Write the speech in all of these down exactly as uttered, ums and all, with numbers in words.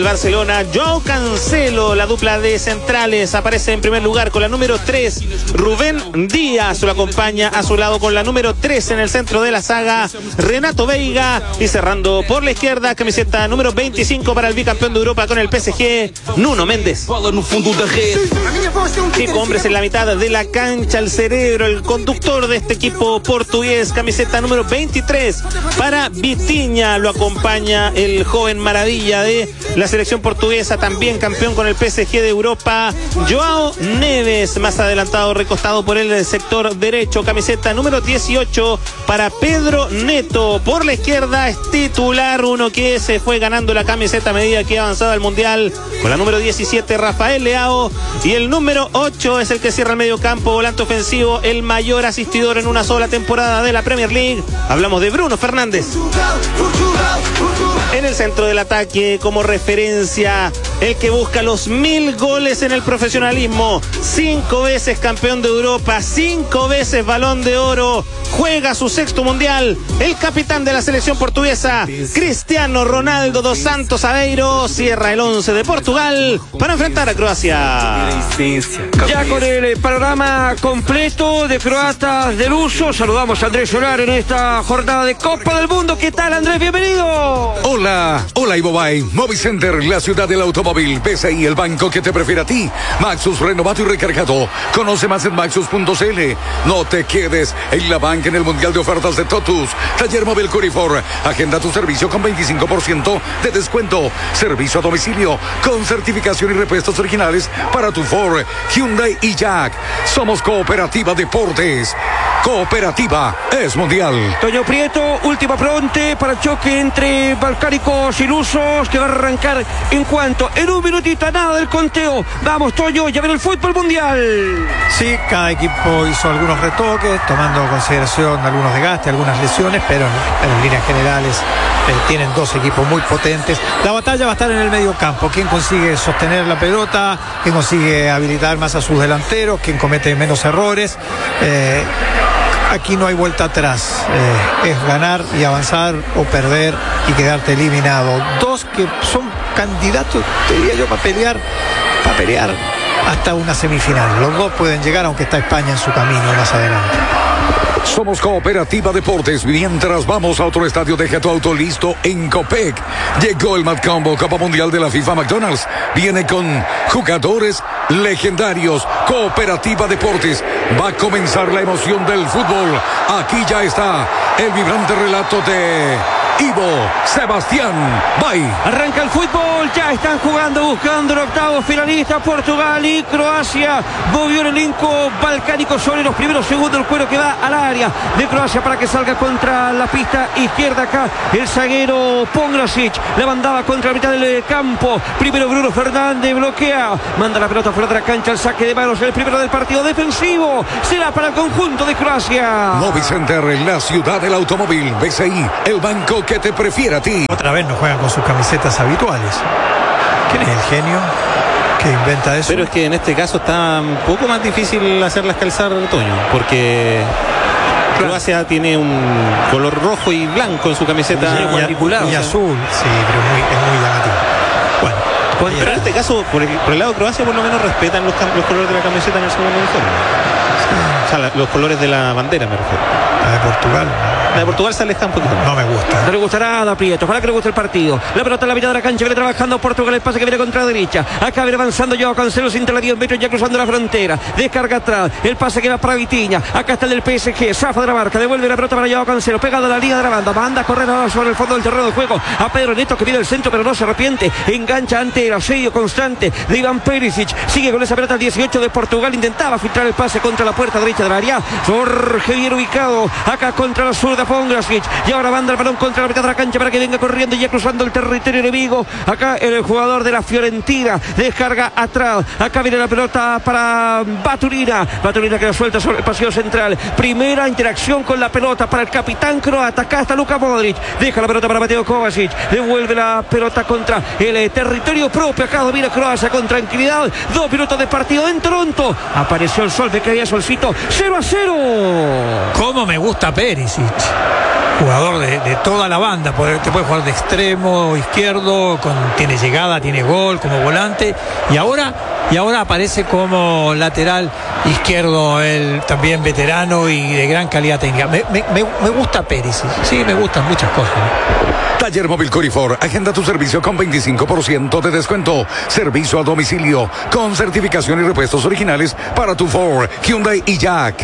Barcelona, Joao Cancelo, la dupla de centrales, aparece en primer lugar con la número tres. Rubén Díaz lo acompaña a su lado con la número tres en el centro de la saga, Renato Veiga. Y cerrando por la izquierda, camiseta número veinticinco para el bicampeón de Europa con el P S G, Nuno Méndez. Cinco hombres en la mitad de la cancha, el cerebro, el conductor de este equipo portugués, camiseta número veintitrés para Vitinha, lo acompaña el joven maravilla de la selección portuguesa, también campeón con el P S G de Europa, Joao Neves, más adelantado, recostado por el sector derecho, camiseta número dieciocho para Pedro Neto. Por la izquierda es titular, uno que se fue ganando la camiseta a medida que avanzaba el Mundial, con la número diecisiete, Rafael Leao, y el número ocho es el que cierra el medio campo, volante ofensivo, el mayor asistidor en una sola temporada de la Premier League. Hablamos de Bruno Fernández. En el centro del ataque, como referencia, el que busca los mil goles en el profesionalismo, cinco veces campeón de Europa, cinco veces Balón de Oro, juega su sexto mundial, el capitán de la selección portuguesa, Cristiano Ronaldo dos Santos Aveiro, cierra el once de Portugal para enfrentar a Croacia. Ya con el panorama completo de croatas del uso, saludamos a Andrés Solar en esta jornada de Copa del Mundo. ¿Qué tal, Andrés? Bienvenido. Hola, hola Ibobay, Movicenter, la ciudad del automóvil, B C I, el banco que te prefiere a ti. Maxus, renovado y recargado. Conoce más en maxus punto c l. No te quedes en la banca en el Mundial de Ofertas de Totus. Taller Móvil Curifor. Agenda tu servicio con veinticinco por ciento de descuento. Servicio a domicilio con certificación y repuestos originales para tu Ford, Hyundai y Jack. Somos Cooperativa Deportes. Cooperativa es mundial. Toño Prieto, última fronte para el choque entre balcánicos ilusos que va a arrancar en cuanto, en un minutito, nada del conteo. Vamos, Toño, ya viene el fútbol mundial. Sí, cada equipo hizo algunos retoques, tomando en consideración algunos desgastes, algunas lesiones, pero en, en líneas generales eh, tienen dos equipos muy potentes. La batalla va a estar en el medio campo. ¿Quién consigue sostener la pelota? ¿Quién consigue habilitar más a sus delanteros? ¿Quién comete menos errores? Eh, Aquí no hay vuelta atrás, eh, es ganar y avanzar o perder y quedarte eliminado. Dos que son candidatos, te diría yo, para pelear, para pelear hasta una semifinal. Los dos pueden llegar, aunque está España en su camino más adelante. Somos Cooperativa Deportes. Mientras vamos a otro estadio, deja tu auto listo en Copec. Llegó el Mad Combo Copa Mundial de la FIFA McDonald's. Viene con jugadores legendarios. Cooperativa Deportes. Va a comenzar la emoción del fútbol. Aquí ya está el vibrante relato de Ivo Sebastián Bay. Arranca el fútbol, ya están jugando, buscando el octavo finalista, Portugal y Croacia. Movió el elenco balcánico sobre los primeros segundos, el cuero que va al área de Croacia para que salga contra la pista izquierda. Acá el zaguero Pongrasic la mandaba contra la mitad del campo. Primero Bruno Fernández bloquea, manda la pelota fuera de la cancha, el saque de manos, el primero del partido defensivo. Será para el conjunto de Croacia. Movicenter, la ciudad del automóvil, B C I, el banco que te prefiere a ti. Otra vez no juegan con sus camisetas habituales. ¿Quién es el genio que inventa eso? Pero es que en este caso está un poco más difícil hacerlas calzar, Toño, porque Croacia tiene un color rojo y blanco en su camiseta cuadriculado y, y azul, sí, pero es muy, es muy llamativo. Bueno, Bueno, pero en este caso, por el, por el lado de Croacia, por lo menos respetan los, los colores de la camiseta en el segundo uniforme. Sí. O sea, la, los colores de la bandera, me refiero. La de Portugal. La de Portugal se aleja un poquito. No me gusta. No le gustará a Prieto. Ojalá que le guste el partido. La pelota en la mitad de la cancha. Viene trabajando Portugal. El pase que viene contra la derecha. Acá viene avanzando Joao Cancelo. Entre la diez metros ya cruzando la frontera. Descarga atrás. El pase que va para Vitinha. Acá está el del P S G. Zafa de la marca. Devuelve la pelota para Joao Cancelo. Pegado a la línea de la banda. Manda a correr sobre el fondo del terreno de juego. A Pedro Neto que viene del centro pero no se arrepiente. Engancha ante el asedio constante de Iván Perisic. Sigue con esa pelota el dieciocho de Portugal. Intentaba filtrar el pase contra la puerta derecha del área. Jorge bien ubicado. Acá contra la zurda Pongrasic. Y ahora manda el balón contra la mitad de la cancha para que venga corriendo y ya cruzando el territorio enemigo. Acá el jugador de la Fiorentina descarga atrás. Acá viene la pelota para Baturina. Baturina que la suelta sobre el pasillo central. Primera interacción con la pelota para el capitán croata. Acá está Luka Modric. Deja la pelota para Mateo Kovacic. Devuelve la pelota contra el territorio propio. Acá domina Croacia con tranquilidad. Dos minutos de partido en Toronto. Apareció el sol, me caía solcito. cero a cero. ¿Cómo me gusta Perisic? jugador de, de toda la banda, puede, te puede jugar de extremo izquierdo, con, tiene llegada, tiene gol como volante, y ahora, y ahora aparece como lateral izquierdo, él también veterano y de gran calidad técnica. Me, me, me, me gusta Pérez, sí, me gustan muchas cosas. Taller Móvil Corifor, agenda tu servicio con veinticinco por ciento de descuento. Servicio a domicilio con certificación y repuestos originales para tu Ford, Hyundai y Jack.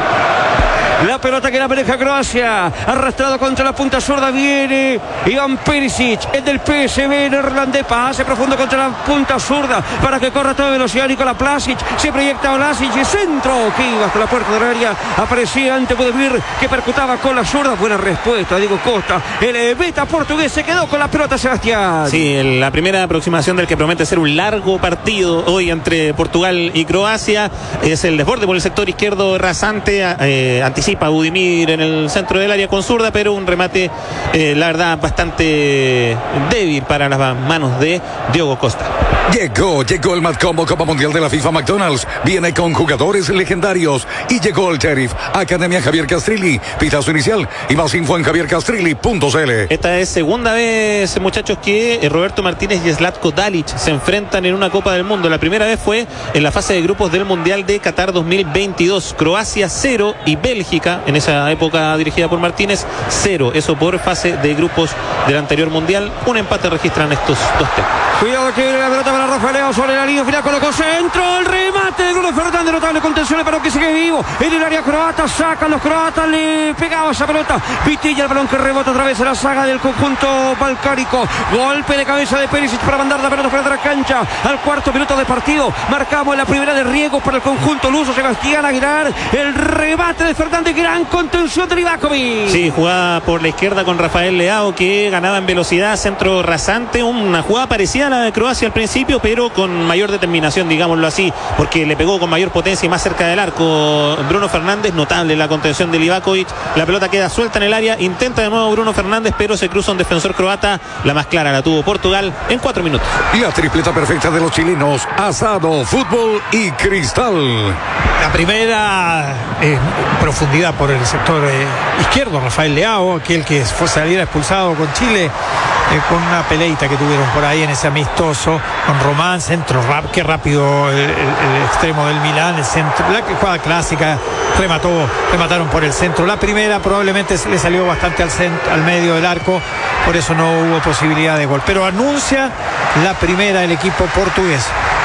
La pelota que la maneja Croacia, arrastrado contra la punta zurda, viene Ivan Perisic, el del P S V neerlandés, pase profundo contra la punta zurda para que corra a toda velocidad Nikola Vlasic, se proyecta Vlasic y centro que iba hasta la puerta del área, aparecía ante Budimir que percutaba con la zurda. Buena respuesta, Diego Costa, el beta portugués se quedó con la pelota, Sebastián. Sí, la primera aproximación del que promete ser un largo partido hoy entre Portugal y Croacia es el desborde por el sector izquierdo rasante, eh, anticipa a Budimir en el centro del área con zurda, pero un remate, eh, la verdad, bastante débil para las manos de Diogo Costa. Llegó, llegó el Mad Combo Copa Mundial de la FIFA McDonald's. Viene con jugadores legendarios. Y llegó el Sheriff Academia Javier Castrilli. Pitazo inicial y más info en javier castrilli punto c l. Esta es segunda vez, muchachos, que Roberto Martínez y Zlatko Dalic se enfrentan en una Copa del Mundo. La primera vez fue en la fase de grupos del Mundial de Qatar dos mil veintidós. Croacia cero y Bélgica, en esa época dirigida por Martínez, cero. Eso por fase de grupos del anterior Mundial. Un empate registran estos dos temas. Cuidado que viene la pelota para Rafael Leao sobre la línea final, colocó centro, el remate de Bruno Fernández, notable contención, pero que sigue vivo en el área croata, sacan los croatas, le pegaba esa pelota, Vitilla, el balón que rebota otra vez en la saga del conjunto balcánico, golpe de cabeza de Perisic para mandar la pelota fuera de la cancha, al cuarto minuto de partido, marcamos la primera de riesgo para el conjunto luso, Sebastián Aguilar, el remate de Fernández, gran contención de Livakovic. Sí, jugada por la izquierda con Rafael Leao, que ganaba en velocidad, centro rasante, una jugada parecida a la de Croacia al principio, pero con mayor determinación, digámoslo así, porque le pegó con mayor potencia y más cerca del arco Bruno Fernández. Notable la contención de Livakovic, la pelota queda suelta en el área, intenta de nuevo Bruno Fernández, pero se cruza un defensor croata. La más clara la tuvo Portugal en cuatro minutos. La tripleta perfecta de los chilenos: asado, fútbol y cristal. La primera eh, profundidad por el sector eh, izquierdo, Rafael Leao, aquel que fue saliera expulsado con Chile, eh, con una peleita que tuvieron por ahí en ese amistoso con Román, centro rap, qué rápido el, el, el extremo del Milán, el centro, la jugada clásica, remató, remataron por el centro. La primera probablemente le salió bastante al centro, al medio del arco, por eso no hubo posibilidad de gol, pero anuncia la primera el equipo portugués.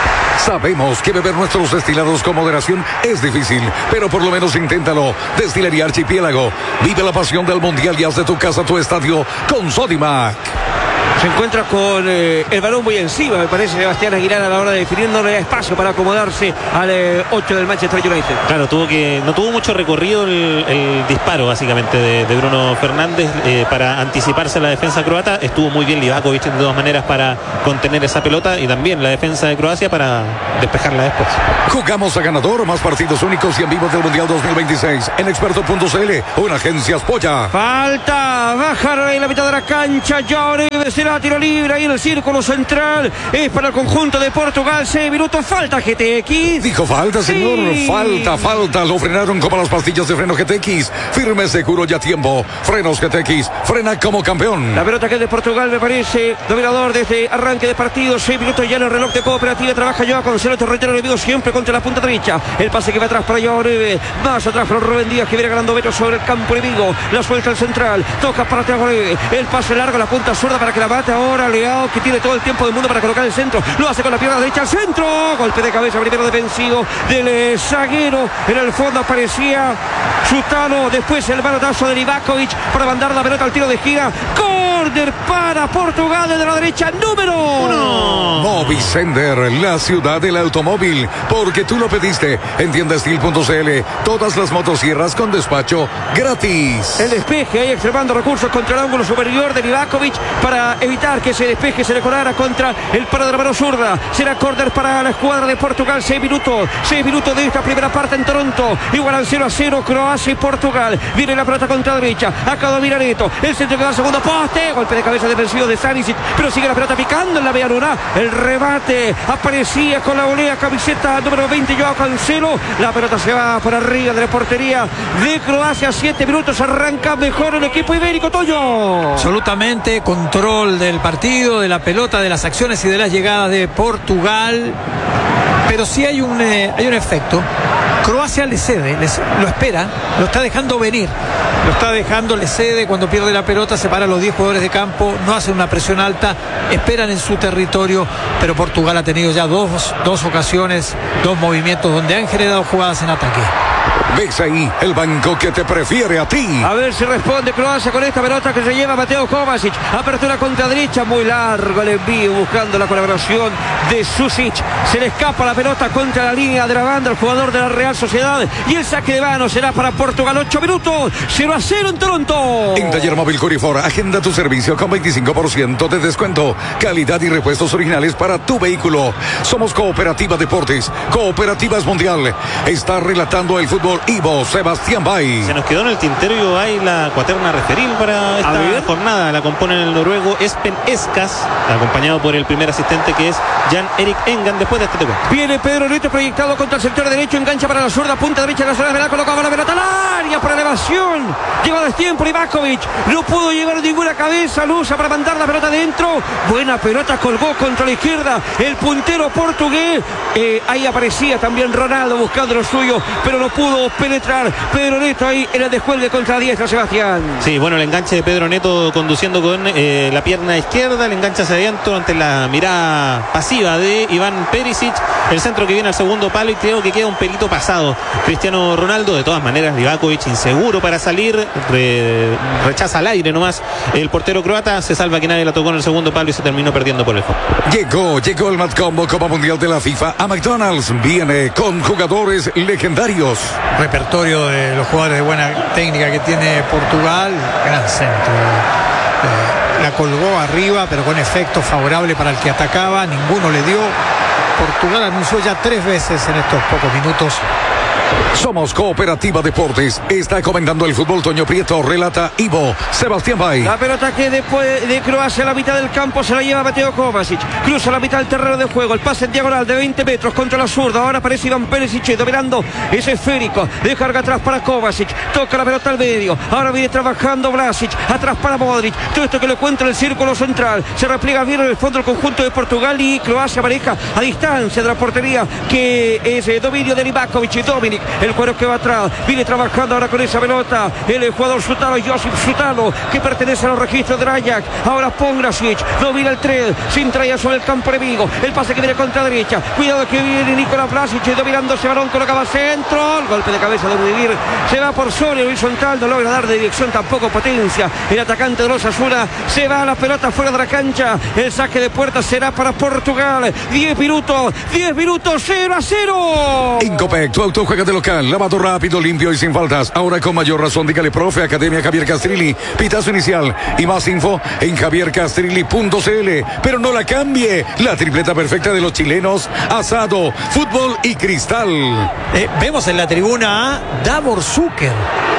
Sabemos que beber nuestros destilados con moderación es difícil, pero por lo menos inténtalo. Destilería Archipiélago. Vive la pasión del mundial y haz de tu casa tu estadio con Sodimac. Se encuentra con eh, el balón muy encima, me parece, Sebastián Aguilar, a la hora de definiéndole espacio para acomodarse al eh, ocho del Manchester United. Claro, tuvo que no tuvo mucho recorrido el, el disparo básicamente de, de Bruno Fernández eh, para anticiparse a la defensa croata. Estuvo muy bien Livakovic de todas maneras para contener esa pelota, y también la defensa de Croacia para despejarla después. Jugamos a ganador, más partidos únicos y en vivo del Mundial dos mil veintiséis en experto punto c l, una agencia Polla. Falta, bajar en la mitad de la cancha, Jorge será tiro libre ahí en el círculo central, es para el conjunto de Portugal, seis minutos, falta G T X. Dijo falta, señor, sí. falta, falta, lo frenaron como las pastillas de freno G T X, firme, seguro y a tiempo, frenos G T X, frena como campeón. La pelota que es de Portugal, me parece, dominador desde arranque de partido, seis minutos ya en el reloj de cooperativa, trabaja Joao Cancelo, terreno enemigo siempre contra la punta derecha, el pase que va atrás para Joao Neves, más atrás para Rubén Díaz que viene ganando metros sobre el campo enemigo, la suelta al central, toca para Thiago Neves, el pase largo, la punta zurda para que la bate ahora Leao, que tiene todo el tiempo del mundo para colocar el centro, lo hace con la pierna derecha al centro, golpe de cabeza primero defensivo del eh, zaguero, en el fondo aparecía Chutano, después el manotazo de Livakovic para mandar la pelota al tiro de esquina, córner para Portugal desde la derecha, número uno. Movicenter, la ciudad del automóvil, porque tú lo pediste. En tienda steel punto c l, todas las motosierras con despacho gratis. El despeje ahí extremando recursos contra el ángulo superior de Livakovic para evitar que ese despeje se le colara contra el paro de la mano zurda. Será córner para la escuadra de Portugal. seis minutos, seis minutos de esta primera parte en Toronto. Igualan cero a cero Croacia y Portugal. Viene la pelota contra derecha. Acá domina Neto. El centro que va al segundo poste. Golpe de cabeza defensivo de Stanisic, pero sigue la pelota picando en la media luna. El re remate, aparecía con la volea, camiseta número veinte, Joao Cancelo. La pelota se va por arriba de la portería de Croacia. Siete minutos, arranca mejor el equipo ibérico, Toño. Absolutamente, control del partido, de la pelota, de las acciones y de las llegadas de Portugal. Pero sí hay un, eh, hay un efecto. Croacia le cede, les, lo espera, lo está dejando venir. Lo está dejando, le cede cuando pierde la pelota, separa a los diez jugadores de campo, no hacen una presión alta, esperan en su territorio, pero Portugal ha tenido ya dos, dos ocasiones, dos movimientos donde han generado jugadas en ataque. Ves ahí el banco que te prefiere a ti. A ver si responde Croacia con esta pelota que se lleva Mateo Kovacic. Apertura contra derecha, muy largo el envío, buscando la colaboración de Susic. Se le escapa la pelota contra la línea de la banda el jugador de la Real Sociedad. Y el saque de mano será para Portugal. Ocho minutos, cero a cero en Toronto. En Taller Móvil Corifor, agenda tu servicio con veinticinco por ciento de descuento. Calidad y repuestos originales para tu vehículo. Somos Cooperativa Deportes, Cooperativas Mundial. Está relatando el fútbol Ivo Sebastián Bay. Se nos quedó en el tintero, Ivo Bay, la cuaterna referil para esta jornada. La compone el noruego Espen Eskas, acompañado por el primer asistente que es Jan Erik Engan, después de este toque. Viene Pedro Neto proyectado contra el sector derecho, engancha para la zurda, punta derecha de la zona de la colocaba la pelota al área por elevación. Llegó a destiempo Livakovic, no pudo llevar ninguna cabeza, luza para mandar la pelota adentro. Buena pelota, colgó contra la izquierda el puntero portugués. Eh, ahí aparecía también Ronaldo buscando lo suyo, pero no pudo penetrar. Pedro Neto ahí en el descuelgue contra diestra, Sebastián. Sí, bueno, el enganche de Pedro Neto conduciendo con eh, la pierna izquierda, el enganche hacia adentro ante la mirada pasiva de Iván Perisic, el centro que viene al segundo palo y creo que queda un pelito pasado Cristiano Ronaldo. De todas maneras, Livakovic inseguro para salir, re, rechaza al aire nomás el portero croata, se salva que nadie la tocó en el segundo palo y se terminó perdiendo por el fondo. Llegó, llegó el Mad Combo Copa Mundial de la FIFA a McDonald's. Viene con jugadores legendarios. Repertorio de los jugadores de buena técnica que tiene Portugal. Gran centro. Eh, la colgó arriba, pero con efecto favorable para el que atacaba. Ninguno le dio. Portugal anunció ya tres veces en estos pocos minutos. Somos Cooperativa Deportes. Está comandando el fútbol Toño Prieto. Relata Ivo Sebastián Bay. La pelota que después de Croacia a la mitad del campo se la lleva Mateo Kovacic. Cruza la mitad del terreno de juego. El pase en diagonal de veinte metros contra la zurda. Ahora aparece Iván Perisic dominando ese esférico. De carga atrás para Kovacic. Toca la pelota al medio. Ahora viene trabajando Vlasic. Atrás para Modric. Todo esto que lo encuentra en el círculo central. Se repliega bien en el fondo el conjunto de Portugal y Croacia maneja a distancia de la portería que es el dominio de Livakovic y Dominic. El jugador que va atrás, viene trabajando ahora con esa pelota el jugador Sutalo, Josip Sutalo, que pertenece a los registros de Ajax. Ahora Pongrasic, domina el tren, sin traía sobre el campo enemigo. El pase que viene contra derecha, cuidado que viene Nicolás Vlasic, dominando ese balón, colocaba centro, el golpe de cabeza de Rudimir, se va por sobre el horizontal, no logra dar de dirección, tampoco potencia. El atacante de los Osasuna, se va a la pelota fuera de la cancha. El saque de puerta será para Portugal. diez minutos, diez minutos, cero a cero. En Copec, tu auto juega de local, lavado rápido, limpio y sin faltas. Ahora con mayor razón, dígale profe, Academia Javier Castrilli, pitazo inicial y más info en javier castrilli punto c l. Pero no la cambie, la tripleta perfecta de los chilenos, asado, fútbol y cristal. Eh, vemos en la tribuna a Davor Zucker,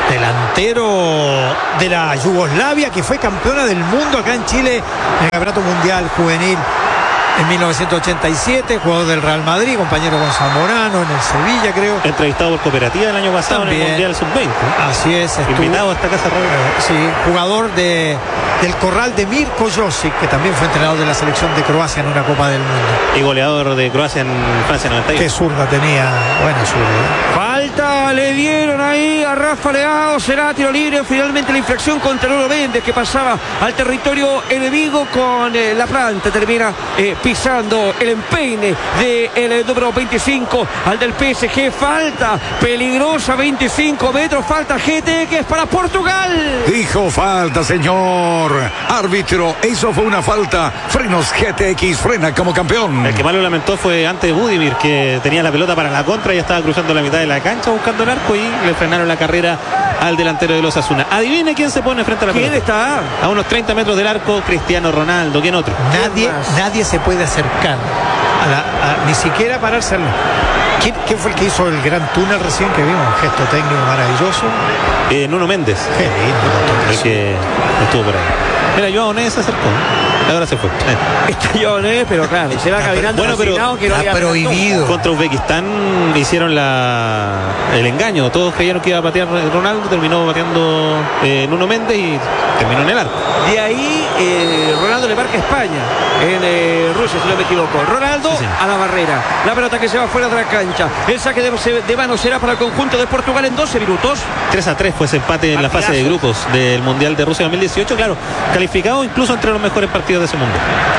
delantero de la Yugoslavia, que fue campeona del mundo acá en Chile en el Campeonato Mundial Juvenil en mil novecientos ochenta y siete, jugador del Real Madrid, compañero con Zamorano en el Sevilla, creo. Entrevistado por Cooperativa el año pasado también en el Mundial sub veinte. Así es. Estuvo, invitado a esta casa. Eh, sí, jugador de, del Corral de Mirko Josic, que también fue entrenador de la selección de Croacia en una Copa del Mundo. Y goleador de Croacia en Francia noventa y uno. Qué zurda tenía, buena zurda. Falta, le dieron ahí a Rafa Leao, será tiro libre. Finalmente la infracción contra Nuno Méndez, que pasaba al territorio enemigo con eh, la planta, termina eh, pisando el empeine del de, número veinticinco al del P S G. Falta peligrosa, veinticinco metros, falta G T, que es para Portugal. Dijo falta, señor árbitro, eso fue una falta. Frenos G T X, frena como campeón. El que más lo lamentó fue antes Budimir, que tenía la pelota para la contra y estaba cruzando la mitad de la cancha buscando el arco y le frenaron la carrera al delantero de los Osasuna. Adivine quién se pone frente a la pelota. ¿Quién está? A unos treinta metros del arco, Cristiano Ronaldo. ¿Quién otro? Nadie, nadie se puede acercar a la, a, ni siquiera pararse al... ¿Quién, ¿Quién fue el que hizo el gran túnel recién que vimos? Un gesto técnico maravilloso. Eh, Nuno Méndez. Qué lindo. El que estuvo por ahí. Mira, Joao Neves se acercó. Ahora se fue. Eh. Estallón, ¿eh? Pero claro, se va caminando. Bueno, pero que no está prohibido. Contra Uzbekistán hicieron la el engaño. Todos creyeron que iba a patear Ronaldo, terminó pateando eh, Nuno Méndez y terminó en el arco. De ahí eh, Ronaldo le marca a España en eh, Rusia, si no me equivoco. Ronaldo sí, sí. a la barrera. La pelota que se va fuera de la cancha. El saque de, de mano será para el conjunto de Portugal en doce minutos. tres a tres fue ese empate en la fase de grupos del Mundial de Rusia dos mil dieciocho. Claro, calificado incluso entre los mejores partidos de ese mundo.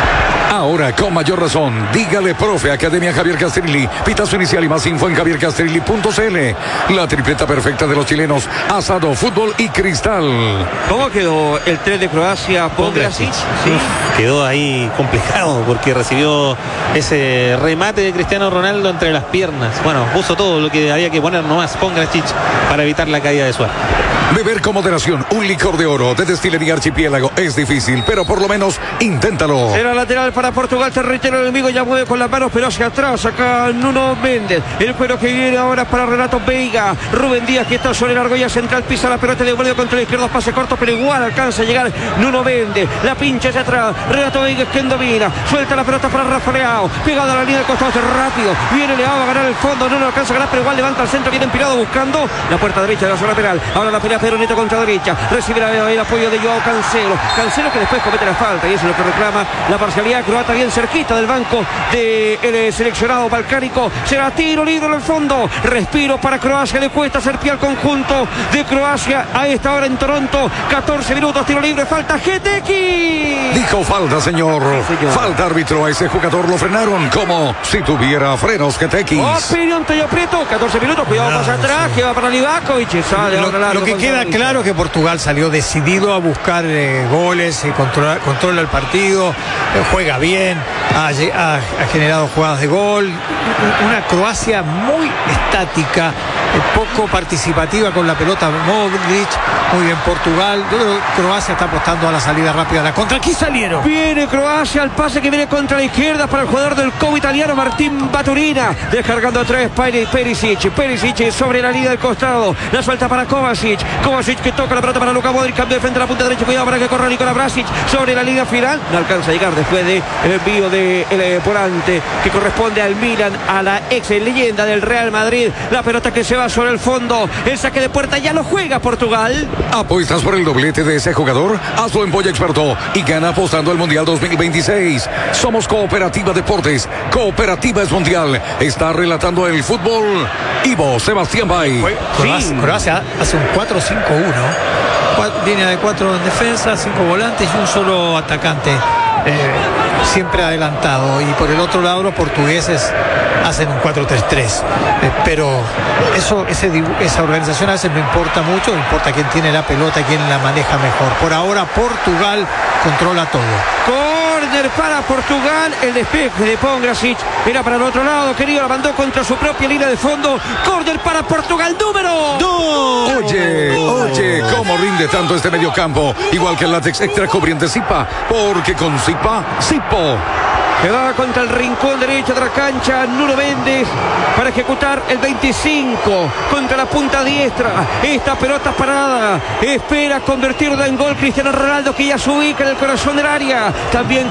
Ahora, con mayor razón, dígale profe, Academia Javier Castrilli. Pitazo inicial y más info en javier castrilli punto c l. La tripleta perfecta de los chilenos, asado, fútbol y cristal. ¿Cómo quedó el tren de Croacia? Pongracic. Sí. Quedó ahí complicado porque recibió ese remate de Cristiano Ronaldo entre las piernas. Bueno, puso todo lo que había que poner nomás Pongracic para evitar la caída de su arco. Beber con moderación un licor de oro de Destilería Archipiélago es difícil, pero por lo menos inténtalo. Será lateral para Portugal, territorio enemigo, ya mueve con las manos, pero hacia atrás, acá Nuno Méndez. El cuero que viene ahora para Renato Veiga. Rubén Díaz, que está sobre la argolla central, pisa la pelota, devuelve contra el izquierdo, pase corto, pero igual alcanza a llegar Nuno Méndez. La pincha hacia atrás, Renato Veiga es quien domina, suelta la pelota para Rafa Leao, pegada a la línea del costado, rápido, viene Leao a ganar el fondo, no lo alcanza a ganar, pero igual levanta al centro, bien empilado buscando la puerta derecha de la zona penal. Ahora la pelea Pedro Neto contra derecha, recibe el apoyo de Joao Cancelo, Cancelo que después comete la falta y eso es lo que reclama la parcialidad croata, bien cerquita del banco del seleccionado balcánico. Será tiro libre en el fondo, respiro para Croacia, le cuesta hacer pie al conjunto de Croacia a esta hora en Toronto. Catorce minutos, tiro libre, falta Geteki. Dijo falta, señor. Sí, señor. Falta, árbitro, a ese jugador lo frenaron como si tuviera frenos Geteki. Opinión Tello Prieto, catorce minutos, cuidado no, más atrás, sí. que va para Livakovic, sale lo, largo, lo que queda Gonzalo. Claro que Portugal salió decidido a buscar eh, goles y controla, controla el partido, eh, juega bien, ha, ha, ha generado jugadas de gol. Una Croacia muy estática, eh, poco participativa con la pelota. Modric, muy bien Portugal. Yo creo que Croacia está apostando a la salida rápida. La contra aquí salieron. Viene Croacia al pase que viene contra la izquierda para el jugador del Como italiano Martín Baturina. Descargando atrás Perisic. Perisic sobre la línea del costado. La suelta para Kovacic. Kovacic que toca la pelota para Luka Modric, cambio de frente a la punta derecha, cuidado para que corra Nikola Brasic sobre la línea final, no alcanza a llegar después del de envío del de volante que corresponde al Milan, a la ex leyenda del Real Madrid. La pelota que se va sobre el fondo, el saque de puerta ya lo juega Portugal. ¿Apuestas por el doblete de ese jugador? Hazlo en Polla Experto y gana apostando al Mundial dos mil veintiséis. Somos Cooperativa Deportes, Cooperativa es Mundial. Está relatando el fútbol Ivo Sebastián Bay. Croacia, sí. Croacia hace un cuatro cinco uno, línea de cuatro en defensa, cinco volantes y un solo atacante, eh, siempre adelantado. Y por el otro lado los portugueses hacen un cuatro tres tres, eh, pero eso, ese, esa organización a veces no importa mucho, importa quién tiene la pelota, quién la maneja mejor. Por ahora Portugal controla todo. Córner para Portugal, el despeje de Pongracic era para el otro lado, querido, la mandó contra su propia línea de fondo. Córner para Portugal, número dos. Oye, oye, cómo rinde tanto este mediocampo, igual que el látex extra cubriente Zipa, porque con Zipa, Zipo. Que va contra el rincón derecho de la cancha Nuno Méndez para ejecutar el veinticinco contra la punta diestra. Esta pelota parada, espera convertirla en gol Cristiano Ronaldo, que ya se ubica en el corazón del área. También